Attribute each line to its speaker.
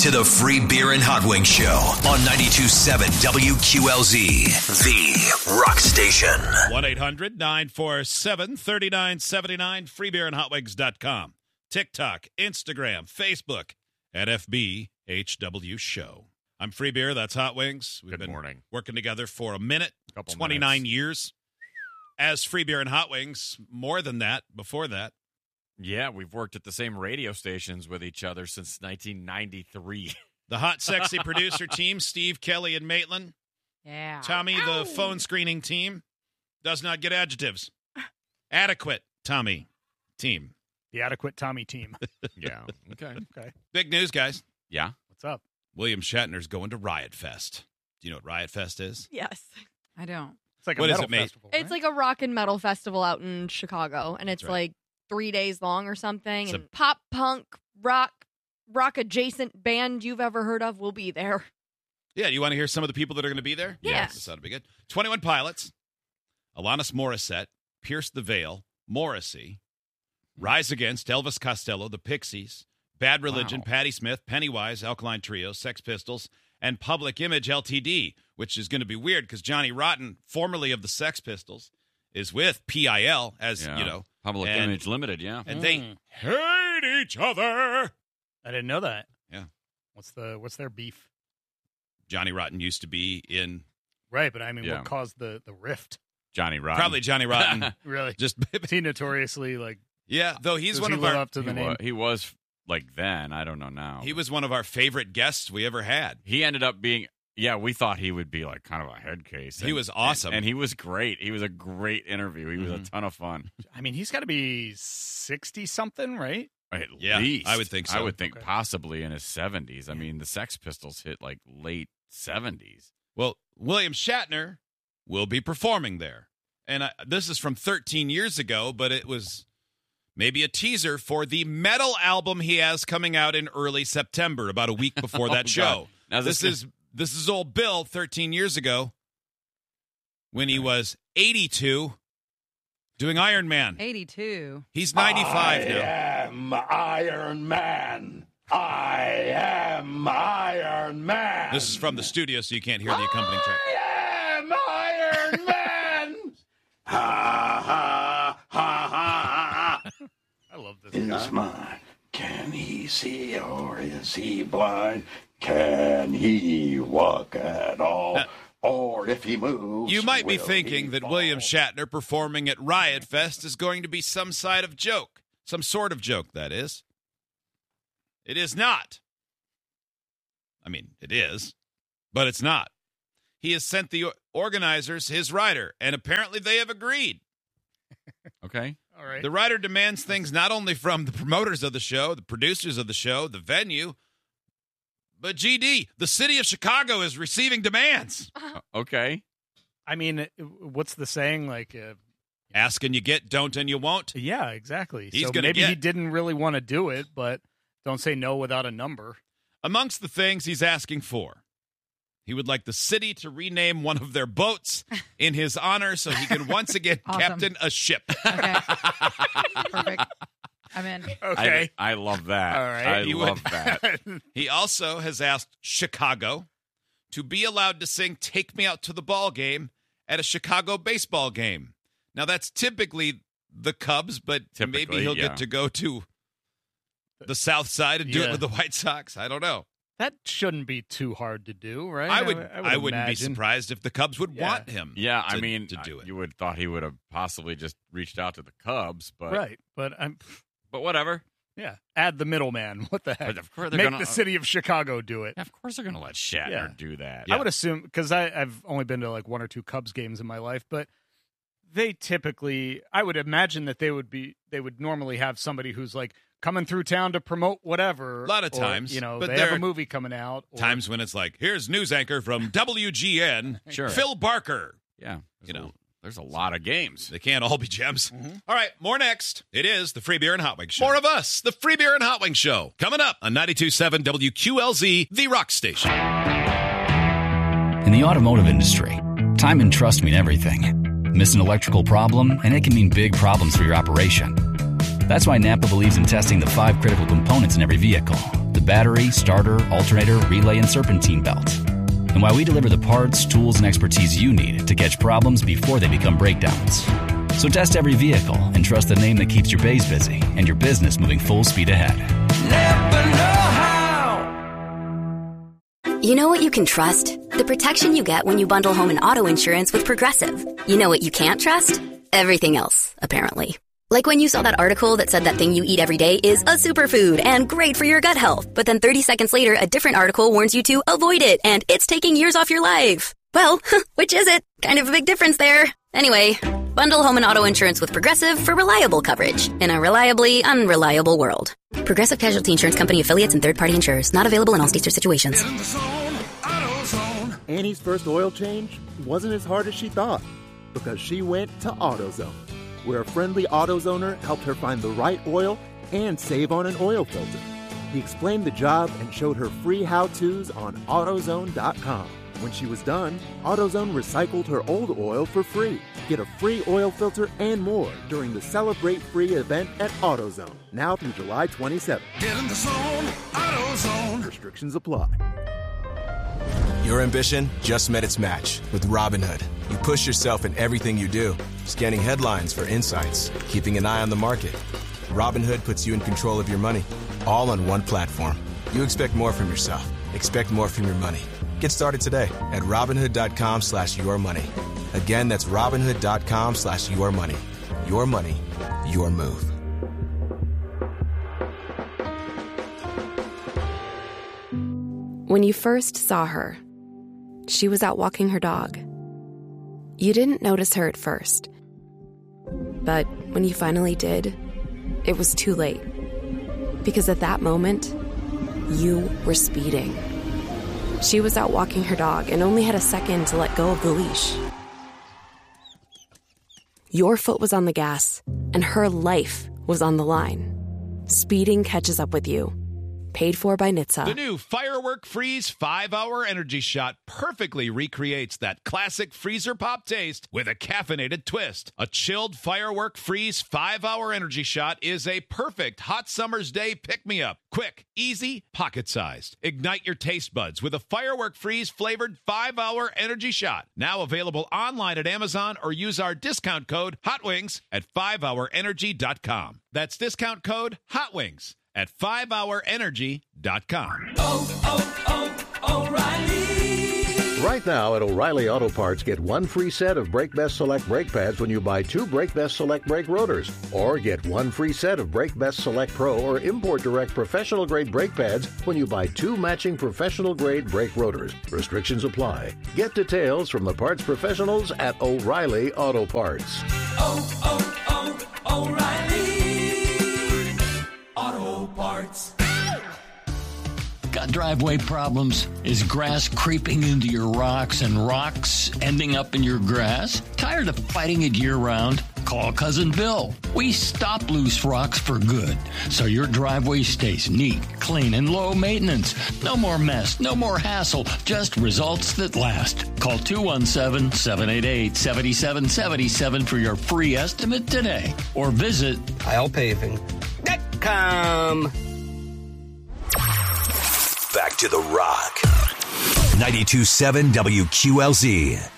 Speaker 1: to the Free Beer and Hot Wings Show on 92.7 WQLZ, the rock station.
Speaker 2: 1-800-947-3979, freebeerandhotwings.com. TikTok, Instagram, Facebook, at FBHW Show. I'm Free Beer, that's Hot Wings. We've been working together for a minute, 29 years. As Free Beer and Hot Wings, more than that, before that.
Speaker 3: Yeah, we've worked at the same radio stations with each other since 1993.
Speaker 2: The hot, sexy producer team, Steve, Kelly, and Maitland.
Speaker 4: Yeah.
Speaker 2: Tommy, the phone screening team, does not get adjectives. Adequate, Tommy, team.
Speaker 5: The adequate Tommy team.
Speaker 3: Yeah. Okay.
Speaker 2: Big news, guys.
Speaker 3: Yeah.
Speaker 5: What's up?
Speaker 2: William Shatner's going to Riot Fest. Do you know what Riot Fest is?
Speaker 6: Yes.
Speaker 4: I don't.
Speaker 5: It's like
Speaker 2: What
Speaker 5: a
Speaker 2: is
Speaker 5: metal
Speaker 2: it, mate?
Speaker 5: festival, right?
Speaker 6: It's like a rock and metal festival out in Chicago, and it's
Speaker 2: That's right.
Speaker 6: like 3 days long or something.
Speaker 2: It's
Speaker 6: And pop, punk, rock adjacent band you've ever heard of will be there.
Speaker 2: Yeah, you want to hear some of the people that are going to be there?
Speaker 6: Yeah.
Speaker 2: This ought to be good. 21 Pilots, Alanis Morissette, Pierce the Veil, Morrissey, Rise Against, Elvis Costello, The Pixies, Bad Religion,
Speaker 3: Wow.
Speaker 2: Patti Smith, Pennywise, Alkaline Trio, Sex Pistols, and Public Image Ltd., which is going to be weird because Johnny Rotten, formerly of the Sex Pistols, is with PIL, as you know.
Speaker 3: Public
Speaker 2: and-
Speaker 3: Image Limited, yeah.
Speaker 2: And they hate each other.
Speaker 5: I didn't know that.
Speaker 2: Yeah.
Speaker 5: What's their beef?
Speaker 2: Johnny Rotten used to be in
Speaker 5: Right, but I mean,
Speaker 3: Yeah.
Speaker 5: what caused the rift?
Speaker 3: Johnny Rotten.
Speaker 2: probably Johnny Rotten.
Speaker 5: Really?
Speaker 2: Just
Speaker 5: Is he notoriously like?
Speaker 2: yeah, though he's
Speaker 5: does
Speaker 2: one
Speaker 5: he
Speaker 2: of
Speaker 5: live
Speaker 2: our
Speaker 5: up to the name?
Speaker 3: He was like then. I don't know now.
Speaker 2: he was one of our favorite guests we ever had.
Speaker 3: He ended up being. Yeah, we thought he would be like kind of a head case.
Speaker 2: He was awesome.
Speaker 3: and he was great. He was a great interview. He was a ton of fun.
Speaker 5: I mean, he's got to be 60 something, right?
Speaker 3: At
Speaker 2: Yeah,
Speaker 3: least
Speaker 2: I would think so.
Speaker 3: I would think
Speaker 5: Okay.
Speaker 3: possibly in his 70s. I mean, the Sex Pistols hit like late 70s.
Speaker 2: Well, William Shatner will be performing there. And this is from 13 years ago, but it was maybe a teaser for the metal album he has coming out in early September, about a week before that
Speaker 3: God.
Speaker 2: show.
Speaker 3: Now,
Speaker 2: This is old Bill 13 years ago when he was 82 doing Iron Man.
Speaker 4: 82.
Speaker 2: He's 95 now.
Speaker 7: am Iron Man. I am Iron Man.
Speaker 2: This is from the studio, so you can't hear the accompanying track.
Speaker 7: I am Iron Man. Ha ha ha ha.
Speaker 5: I love this
Speaker 7: In his
Speaker 5: guy.
Speaker 7: mind, can he see or is he blind? Can he walk at all? Or if he moves,
Speaker 2: You might be
Speaker 7: will
Speaker 2: thinking
Speaker 7: he
Speaker 2: that
Speaker 7: fall?
Speaker 2: William Shatner performing at Riot Fest is going to be some sort of joke, that is. It is not. I mean, it is, but it's not. He has sent the organizers his rider, and apparently they have agreed.
Speaker 3: Okay.
Speaker 5: All right.
Speaker 2: The rider demands things not only from the promoters of the show, the producers of the show, the venue, but GD, the city of Chicago is receiving demands.
Speaker 3: Okay.
Speaker 5: I mean, what's the saying? Like,
Speaker 2: Ask and you get, don't and you won't.
Speaker 5: yeah, exactly.
Speaker 2: He's
Speaker 5: so
Speaker 2: gonna
Speaker 5: maybe
Speaker 2: get-
Speaker 5: he didn't really want to do it, but don't say no without a number.
Speaker 2: Amongst the things he's asking for, he would like the city to rename one of their boats in his honor so he can once again
Speaker 4: Awesome.
Speaker 2: captain a ship.
Speaker 4: Okay. Perfect. I'm in.
Speaker 5: Okay.
Speaker 3: I love that.
Speaker 5: All right.
Speaker 3: I
Speaker 2: You would-
Speaker 3: love that.
Speaker 2: He also has asked Chicago to be allowed to sing Take Me Out to the Ball Game at a Chicago baseball game. Now, that's typically the Cubs, but maybe
Speaker 3: Typically,
Speaker 2: he'll
Speaker 3: yeah.
Speaker 2: get to go to the South Side and do it
Speaker 5: Yeah.
Speaker 2: with the White Sox. I don't know.
Speaker 5: That shouldn't be too hard to do, right?
Speaker 2: I wouldn't be
Speaker 5: imagine.
Speaker 2: surprised if the Cubs would
Speaker 5: Yeah.
Speaker 2: want him.
Speaker 3: Yeah,
Speaker 2: to,
Speaker 3: I mean,
Speaker 2: to do it.
Speaker 3: you would have thought he would have possibly just reached out to the Cubs, but
Speaker 5: Right, but
Speaker 3: whatever.
Speaker 5: yeah, add the middleman. What the heck?
Speaker 3: But of course they're
Speaker 5: Make
Speaker 3: gonna,
Speaker 5: the city of Chicago do it.
Speaker 3: Of course they're going to let Shatner
Speaker 5: Yeah.
Speaker 3: do that.
Speaker 5: I would assume, because I've only been to like one or two Cubs games in my life, but they typically, I would imagine that they would normally have somebody who's like coming through town to promote whatever.
Speaker 2: A lot of
Speaker 5: or,
Speaker 2: times,
Speaker 5: you know,
Speaker 2: but
Speaker 5: they
Speaker 2: there
Speaker 5: have
Speaker 2: are
Speaker 5: a movie coming out. Or,
Speaker 2: Times when it's like, here's news anchor from WGN,
Speaker 3: Sure.
Speaker 2: Phil Barker.
Speaker 3: Yeah.
Speaker 2: You know.
Speaker 3: There's a lot of games.
Speaker 2: They can't all be gems.
Speaker 5: Mm-hmm.
Speaker 2: All right, more next. It is the Free Beer and Hot Wings Show. More of us, the Free Beer and Hot Wings Show. Coming up on 92.7 WQLZ, the rock station.
Speaker 8: In the automotive industry, time and trust mean everything. Miss an electrical problem, and it can mean big problems for your operation. That's why Napa believes in testing the 5 critical components in every vehicle, the battery, starter, alternator, relay, and serpentine belt. And why we deliver the parts, tools, and expertise you need to catch problems before they become breakdowns. So test every vehicle and trust the name that keeps your bays busy and your business moving full speed ahead.
Speaker 9: Never know how.
Speaker 10: You know what you can trust? The protection you get when you bundle home and auto insurance with Progressive. You know what you can't trust? Everything else, apparently. Like when you saw that article that said that thing you eat every day is a superfood and great for your gut health. But then 30 seconds later, a different article warns you to avoid it and it's taking years off your life. Well, which is it? Kind of a big difference there. Anyway, bundle home and auto insurance with Progressive for reliable coverage in a reliably unreliable world. Progressive Casualty Insurance Company affiliates and third-party insurers. Not available in all states or situations.
Speaker 11: Annie's first oil change wasn't as hard as she thought because she went to AutoZone, where a friendly AutoZoner helped her find the right oil and save on an oil filter. He explained the job and showed her free how-tos on AutoZone.com. When she was done, AutoZone recycled her old oil for free. Get a free oil filter and more during the Celebrate Free event at AutoZone, now through July 27th.
Speaker 9: Get in the zone, AutoZone.
Speaker 11: Restrictions apply.
Speaker 12: Your ambition just met its match with Robinhood. You push yourself in everything you do, scanning headlines for insights, keeping an eye on the market. Robinhood puts you in control of your money, all on one platform. You expect more from yourself. Expect more from your money. Get started today at Robinhood.com/yourmoney. Again, that's Robinhood.com/yourmoney. Your money, your move.
Speaker 13: When you first saw her, she was out walking her dog. You didn't notice her at first. But when you finally did, it was too late. Because at that moment, you were speeding. She was out walking her dog and only had a second to let go of the leash. Your foot was on the gas, and her life was on the line. Speeding catches up with you. Paid for by NHTSA.
Speaker 2: The new Firework Freeze 5-Hour Energy Shot perfectly recreates that classic freezer pop taste with a caffeinated twist. A chilled Firework Freeze 5-Hour Energy Shot is a perfect hot summer's day pick-me-up. Quick, easy, pocket-sized. Ignite your taste buds with a Firework Freeze flavored 5-Hour Energy Shot. Now available online at Amazon or use our discount code HOTWINGS at 5hourenergy.com. That's discount code HOTWINGS at 5hourenergy.com.
Speaker 14: O'Reilly. Right now at O'Reilly Auto Parts, get one free set of Brake Best Select brake pads when you buy 2 Brake Best Select brake rotors. Or get one free set of Brake Best Select Pro or Import Direct professional grade brake pads when you buy 2 matching professional grade brake rotors. Restrictions apply. Get details from the parts professionals at O'Reilly Auto Parts.
Speaker 9: O'Reilly Auto Parts.
Speaker 15: Got driveway problems? Is grass creeping into your rocks and rocks ending up in your grass? Tired of fighting it year-round? Call Cousin Bill. We stop loose rocks for good, so your driveway stays neat, clean, and low maintenance. No more mess, no more hassle, just results that last. Call 217-788-7777 for your free estimate today, or visit
Speaker 16: KylePaving.com.
Speaker 1: Back to The Rock. 92.7 WQLZ.